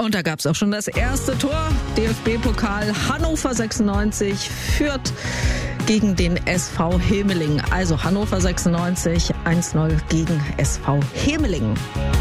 Und da gab es auch schon das erste Tor. DFB-Pokal Hannover 96 führt gegen den SV Hemeling. Also Hannover 96 1-0 gegen SV Hemeling.